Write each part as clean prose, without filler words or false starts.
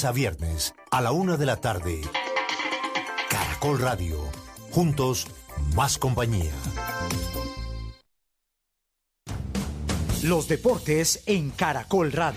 lunes a viernes, a la 1 de la tarde. Caracol Radio. Juntos, más compañía. Los deportes en Caracol Radio.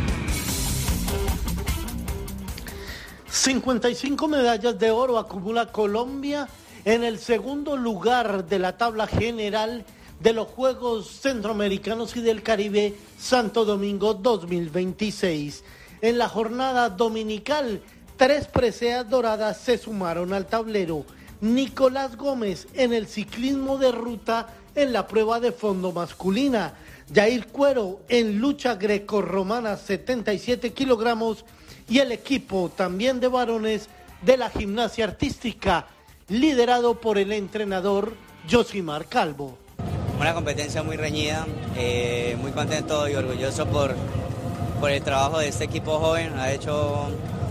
55 medallas de oro acumula Colombia en el segundo lugar de la tabla general de los Juegos Centroamericanos y del Caribe Santo Domingo 2026. En la jornada dominical, 3 preseas doradas se sumaron al tablero. Nicolás Gómez en el ciclismo de ruta en la prueba de fondo masculina. Jair Cuero en lucha grecorromana 77 kilogramos y el equipo también de varones de la gimnasia artística, liderado por el entrenador Josimar Calvo. Una competencia muy reñida, muy contento y orgulloso por el trabajo de este equipo joven. Ha hecho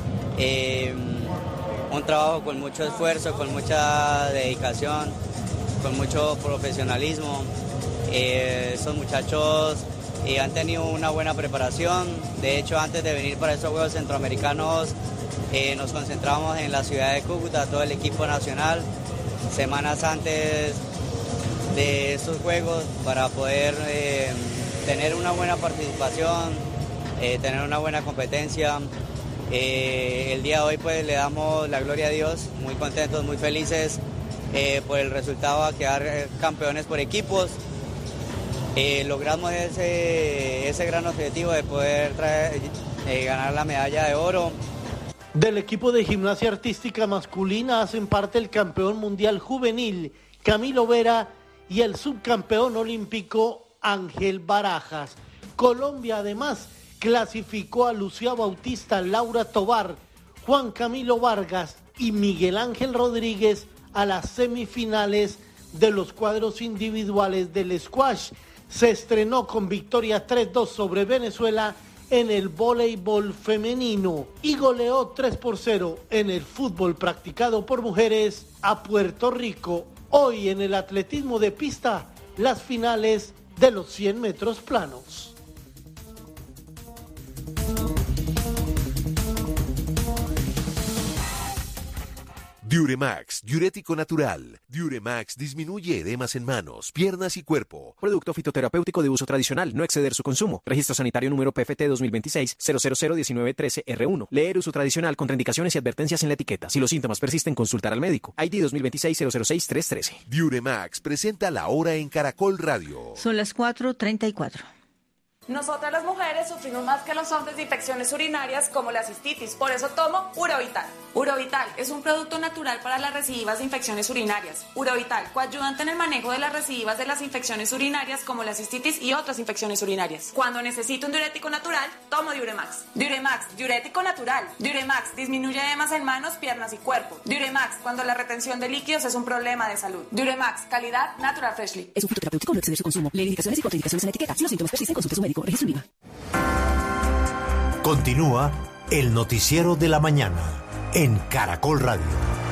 un trabajo con mucho esfuerzo, con mucha dedicación, con mucho profesionalismo. Estos muchachos han tenido una buena preparación. De hecho, antes de venir para estos Juegos Centroamericanos, nos concentramos en la ciudad de Cúcuta, todo el equipo nacional, semanas antes de estos Juegos, para poder tener una buena participación, tener una buena competencia. El día de hoy pues le damos la gloria a Dios, muy contentos, muy felices por el resultado, a quedar campeones por equipos. Logramos ese gran objetivo de poder ganar la medalla de oro. Del equipo de gimnasia artística masculina hacen parte el campeón mundial juvenil Camilo Vera y el subcampeón olímpico Ángel Barajas. Colombia además clasificó a Lucía Bautista, Laura Tovar, Juan Camilo Vargas y Miguel Ángel Rodríguez a las semifinales de los cuadros individuales del squash. Se estrenó con victoria 3-2 sobre Venezuela en el voleibol femenino y goleó 3-0 en el fútbol practicado por mujeres a Puerto Rico. Hoy en el atletismo de pista, las finales de los 100 metros planos. Diuremax, diurético natural. Diuremax disminuye edemas en manos, piernas y cuerpo. Producto fitoterapéutico de uso tradicional, no exceder su consumo. Registro sanitario número PFT 2026-0001913-R1. Leer uso tradicional, contraindicaciones y advertencias en la etiqueta. Si los síntomas persisten, consultar al médico. ID 2026-006-313. Diuremax presenta la hora en Caracol Radio. Son las 4:34. Nosotras las mujeres sufrimos más que los hombres de infecciones urinarias como la cistitis, por eso tomo Urovital. Urovital es un producto natural para las recidivas de infecciones urinarias. Urovital, coayudante en el manejo de las recidivas de las infecciones urinarias como la cistitis y otras infecciones urinarias. Cuando necesito un diurético natural, tomo Diuremax. Diuremax, diurético natural. Diuremax disminuye edemas en manos, piernas y cuerpo. Diuremax, cuando la retención de líquidos es un problema de salud. Diuremax, calidad Natural Freshly. Es un fitoterapéutico, no exceder su consumo. Lee indicaciones y contraindicaciones en la etiqueta. Si los síntomas persisten, consulte a su médico. Registro IVA. Continúa el noticiero de la mañana en Caracol Radio.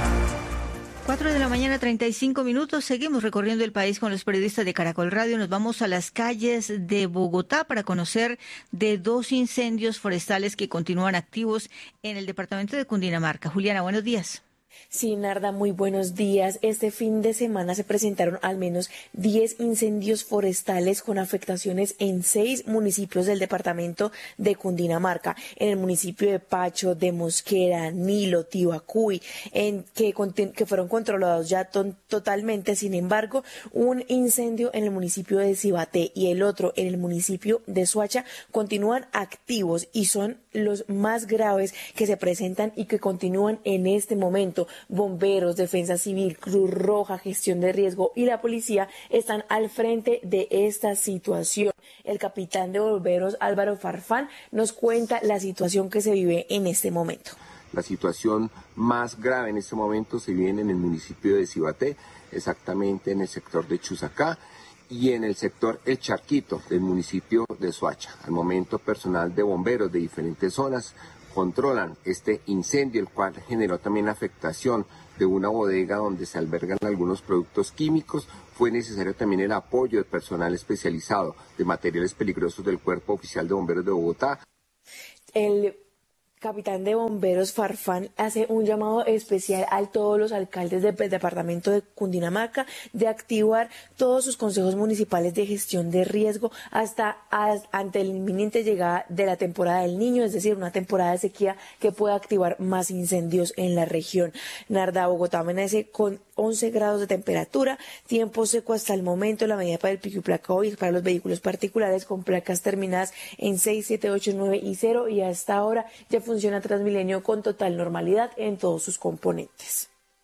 4:35 a.m. Seguimos recorriendo el país con los periodistas de Caracol Radio. Nos vamos a las calles de Bogotá para conocer de 2 incendios forestales que continúan activos en el departamento de Cundinamarca. Juliana, buenos días. Sí, Narda, muy buenos días. Este fin de semana se presentaron al menos 10 incendios forestales con afectaciones en 6 municipios del departamento de Cundinamarca, en el municipio de Pacho, de Mosquera, Nilo, Tibacuy, que fueron controlados ya totalmente. Sin embargo, un incendio en el municipio de Cibaté y el otro en el municipio de Soacha continúan activos y son los más graves que se presentan y que continúan en este momento. Bomberos, Defensa Civil, Cruz Roja, Gestión de Riesgo y la policía están al frente de esta situación. El capitán de bomberos, Álvaro Farfán, nos cuenta la situación que se vive en este momento. La situación más grave en este momento se vive en el municipio de Cibaté, exactamente en el sector de Chusacá y en el sector El Charquito del municipio de Soacha. Al momento, personal de bomberos de diferentes zonas controlan este incendio, el cual generó también afectación de una bodega donde se albergan algunos productos químicos. Fue necesario también el apoyo del personal especializado de materiales peligrosos del Cuerpo Oficial de Bomberos de Bogotá. El Capitán de Bomberos Farfán hace un llamado especial a todos los alcaldes del departamento de Cundinamarca de activar todos sus consejos municipales de gestión de riesgo ante la inminente llegada de la temporada del Niño, es decir, una temporada de sequía que pueda activar más incendios en la región. Narda, Bogotá amanece con 11 grados de temperatura, tiempo seco hasta el momento. La medida para el pico y placa hoy es para los vehículos particulares con placas terminadas en 6, 7, 8, 9 y 0 y hasta ahora ya funciona Transmilenio con total normalidad en todos sus componentes.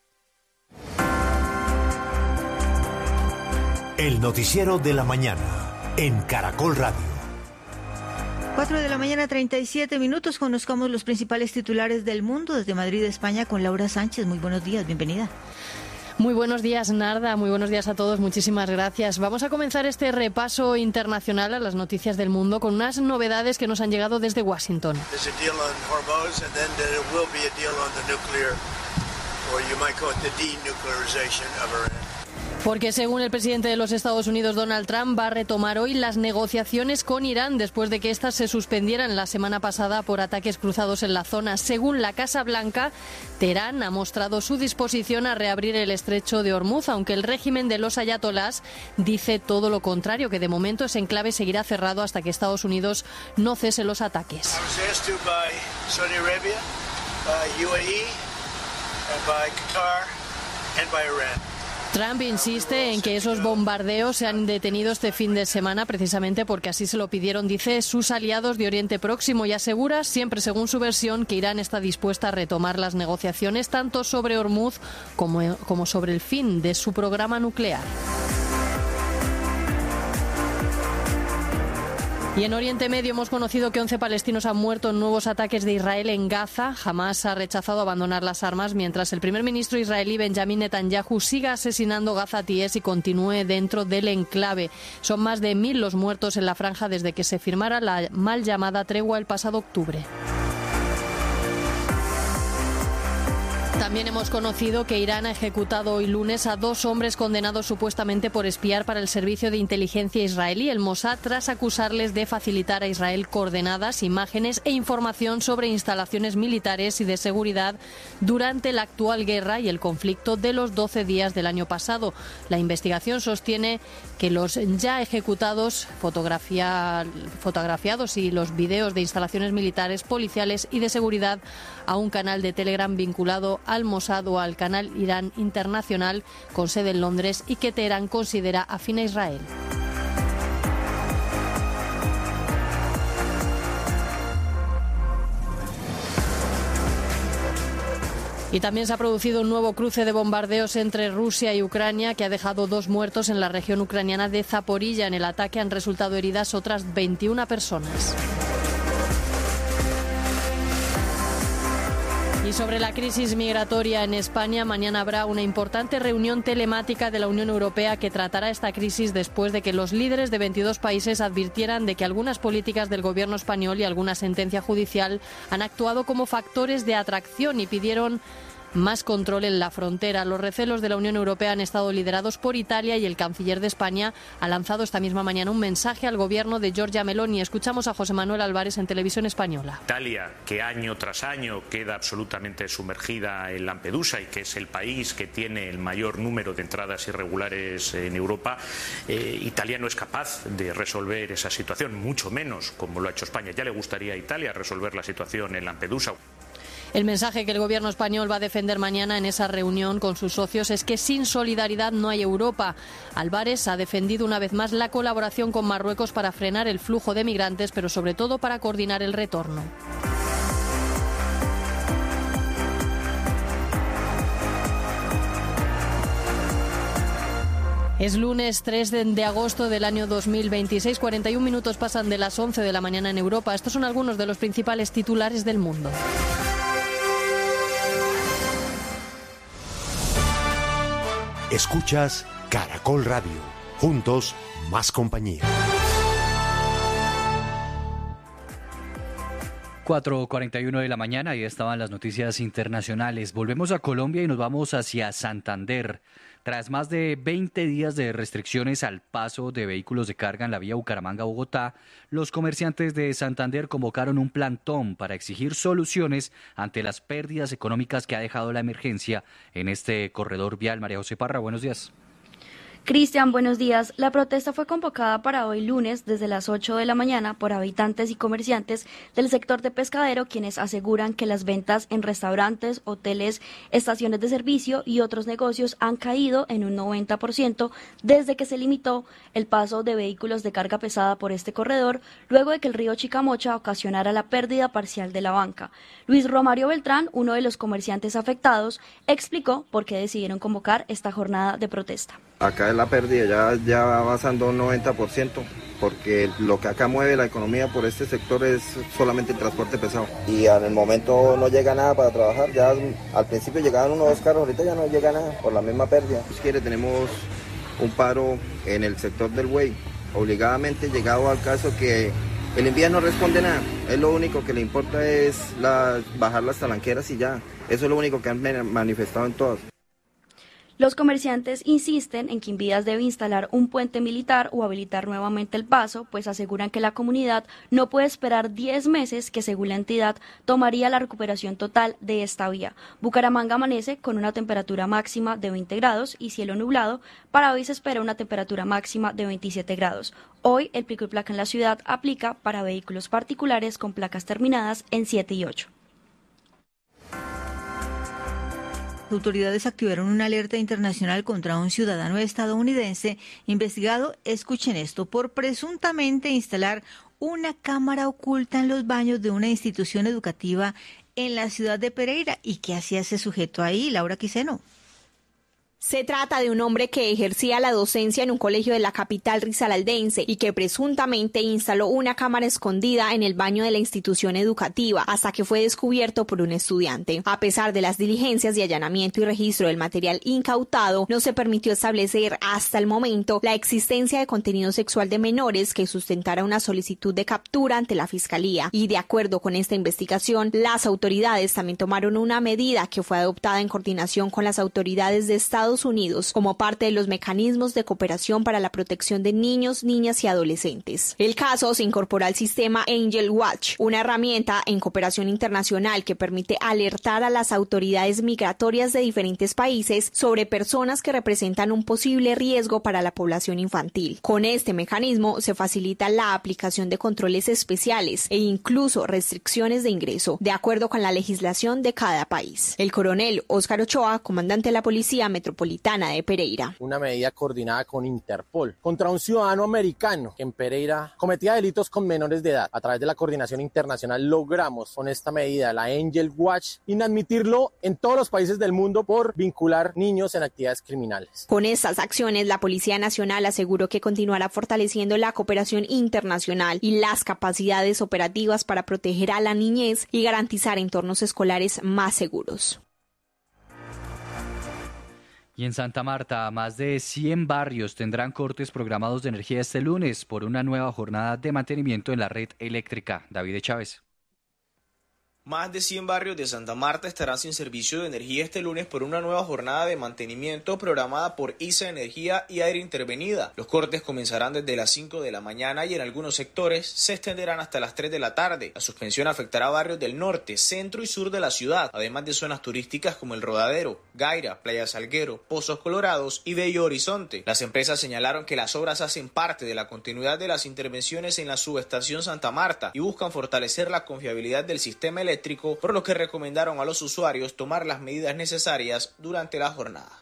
El noticiero de la mañana en Caracol Radio. 4 de la mañana, 37 minutos. Conozcamos los principales titulares del mundo desde Madrid, España, con Laura Sánchez. Muy buenos días, bienvenida. Muy buenos días, Narda. Muy buenos días a todos. Muchísimas gracias. Vamos a comenzar este repaso internacional a las noticias del mundo con unas novedades que nos han llegado desde Washington. Porque según el presidente de los Estados Unidos, Donald Trump, va a retomar hoy las negociaciones con Irán después de que éstas se suspendieran la semana pasada por ataques cruzados en la zona. Según la Casa Blanca, Teherán ha mostrado su disposición a reabrir el estrecho de Hormuz, aunque el régimen de los ayatolás dice todo lo contrario, que de momento ese enclave seguirá cerrado hasta que Estados Unidos no cese los ataques. Trump insiste en que esos bombardeos se han detenido este fin de semana precisamente porque así se lo pidieron, dice, sus aliados de Oriente Próximo y asegura, siempre según su versión, que Irán está dispuesta a retomar las negociaciones tanto sobre Hormuz como sobre el fin de su programa nuclear. Y en Oriente Medio hemos conocido que 11 palestinos han muerto en nuevos ataques de Israel en Gaza. Hamás ha rechazado abandonar las armas mientras el primer ministro israelí Benjamin Netanyahu siga asesinando gazatíes y continúe dentro del enclave. Son más de 1000 los muertos en la franja desde que se firmara la mal llamada tregua el pasado octubre. También hemos conocido que Irán ha ejecutado hoy lunes a 2 hombres condenados supuestamente por espiar para el servicio de inteligencia israelí, el Mossad, tras acusarles de facilitar a Israel coordenadas, imágenes e información sobre instalaciones militares y de seguridad durante la actual guerra y el conflicto de los 12 días del año pasado. La investigación sostiene que los ya ejecutados, fotografiados y los videos de instalaciones militares, policiales y de seguridad a un canal de Telegram vinculado al Mossad o al canal Irán Internacional con sede en Londres y que Teherán considera afín a Israel. Y también se ha producido un nuevo cruce de bombardeos entre Rusia y Ucrania que ha dejado 2 muertos en la región ucraniana de Zaporilla. En el ataque han resultado heridas otras 21 personas. Y sobre la crisis migratoria en España, mañana habrá una importante reunión telemática de la Unión Europea que tratará esta crisis después de que los líderes de 22 países advirtieran de que algunas políticas del gobierno español y alguna sentencia judicial han actuado como factores de atracción y pidieron más control en la frontera. Los recelos de la Unión Europea han estado liderados por Italia y el canciller de España ha lanzado esta misma mañana un mensaje al gobierno de Giorgia Meloni. Escuchamos a José Manuel Álvarez en Televisión Española. Italia, que año tras año queda absolutamente sumergida en Lampedusa y que es el país que tiene el mayor número de entradas irregulares en Europa, Italia no es capaz de resolver esa situación, mucho menos como lo ha hecho España. Ya le gustaría a Italia resolver la situación en Lampedusa. El mensaje que el gobierno español va a defender mañana en esa reunión con sus socios es que sin solidaridad no hay Europa. Álvarez ha defendido una vez más la colaboración con Marruecos para frenar el flujo de migrantes, pero sobre todo para coordinar el retorno. Es lunes 3 de agosto del año 2026, 41 minutos pasan de las 11 de la mañana en Europa. Estos son algunos de los principales titulares del mundo. Escuchas Caracol Radio. Juntos, más compañía. 4:41 de la mañana, ahí estaban las noticias internacionales. Volvemos a Colombia y nos vamos hacia Santander. Tras más de 20 días de restricciones al paso de vehículos de carga en la vía Bucaramanga-Bogotá, los comerciantes de Santander convocaron un plantón para exigir soluciones ante las pérdidas económicas que ha dejado la emergencia en este corredor vial. María José Parra, buenos días. Cristian, buenos días. La protesta fue convocada para hoy lunes desde las 8 de la mañana por habitantes y comerciantes del sector de Pescadero, quienes aseguran que las ventas en restaurantes, hoteles, estaciones de servicio y otros negocios han caído en un 90% desde que se limitó el paso de vehículos de carga pesada por este corredor, luego de que el río Chicamocha ocasionara la pérdida parcial de la banca. Luis Romario Beltrán, uno de los comerciantes afectados, explicó por qué decidieron convocar esta jornada de protesta. Acá es la pérdida, ya va avanzando un 90%, porque lo que acá mueve la economía por este sector es solamente el transporte pesado. Y en el momento no llega nada para trabajar, ya al principio llegaban 1 o 2 carros, ahorita ya no llega nada por la misma pérdida. Tenemos un paro en el sector del buey, obligadamente llegado al caso que el envía no responde nada, es lo único que le importa es bajar las talanqueras y ya, eso es lo único que han manifestado en todas. Los comerciantes insisten en que Invías debe instalar un puente militar o habilitar nuevamente el paso, pues aseguran que la comunidad no puede esperar 10 meses, que según la entidad tomaría la recuperación total de esta vía. Bucaramanga amanece con una temperatura máxima de 20 grados y cielo nublado. Para hoy se espera una temperatura máxima de 27 grados. Hoy el pico y placa en la ciudad aplica para vehículos particulares con placas terminadas en 7 y 8. Las autoridades activaron una alerta internacional contra un ciudadano estadounidense investigado, escuchen esto, por presuntamente instalar una cámara oculta en los baños de una institución educativa en la ciudad de Pereira. ¿Y qué hacía ese sujeto ahí, Laura Quiseno? Se trata de un hombre que ejercía la docencia en un colegio de la capital risaraldense y que presuntamente instaló una cámara escondida en el baño de la institución educativa hasta que fue descubierto por un estudiante. A pesar de las diligencias de allanamiento y registro del material incautado, no se permitió establecer hasta el momento la existencia de contenido sexual de menores que sustentara una solicitud de captura ante la Fiscalía. Y de acuerdo con esta investigación, las autoridades también tomaron una medida que fue adoptada en coordinación con las autoridades de Estados Unidos como parte de los mecanismos de cooperación para la protección de niños, niñas y adolescentes. El caso se incorporó al sistema Angel Watch, una herramienta en cooperación internacional que permite alertar a las autoridades migratorias de diferentes países sobre personas que representan un posible riesgo para la población infantil. Con este mecanismo se facilita la aplicación de controles especiales e incluso restricciones de ingreso, de acuerdo con la legislación de cada país. El coronel Óscar Ochoa, comandante de la Policía Metropolitana de Pereira. Una medida coordinada con Interpol contra un ciudadano americano que en Pereira cometía delitos con menores de edad. A través de la coordinación internacional logramos con esta medida, la Angel Watch, inadmitirlo en todos los países del mundo por vincular niños en actividades criminales. Con estas acciones, la Policía Nacional aseguró que continuará fortaleciendo la cooperación internacional y las capacidades operativas para proteger a la niñez y garantizar entornos escolares más seguros. Y en Santa Marta, más de 100 barrios tendrán cortes programados de energía este lunes por una nueva jornada de mantenimiento en la red eléctrica. David Chávez. Más de 100 barrios de Santa Marta estarán sin servicio de energía este lunes por una nueva jornada de mantenimiento programada por ISA Energía y Aire Intervenida. Los cortes comenzarán desde las 5 de la mañana y en algunos sectores se extenderán hasta las 3 de la tarde. La suspensión afectará barrios del norte, centro y sur de la ciudad, además de zonas turísticas como El Rodadero, Gaira, Playa Salguero, Pozos Colorados y Bello Horizonte. Las empresas señalaron que las obras hacen parte de la continuidad de las intervenciones en la subestación Santa Marta y buscan fortalecer la confiabilidad del sistema eléctrico, por lo que recomendaron a los usuarios tomar las medidas necesarias durante la jornada.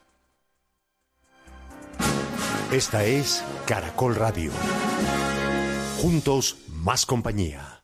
Esta es Caracol Radio. Juntos, más compañía.